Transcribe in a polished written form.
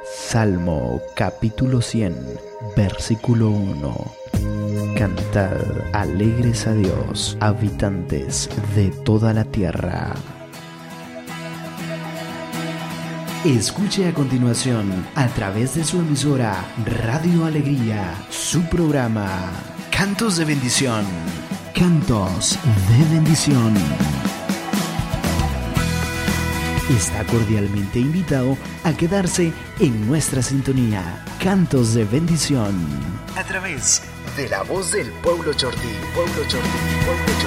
Salmo capítulo 100, versículo 1. Cantad alegres a Dios, habitantes de toda la tierra. Escuche a continuación, a través de su emisora Radio Alegría, su programa Cantos de Bendición. Cantos de Bendición. Está cordialmente invitado a quedarse en nuestra sintonía Cantos de Bendición, a través de la voz del Pueblo Chortí.